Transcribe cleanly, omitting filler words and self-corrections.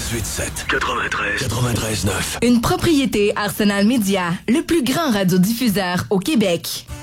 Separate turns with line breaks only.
Une propriété Arsenal Média, le plus grand radiodiffuseur au Québec.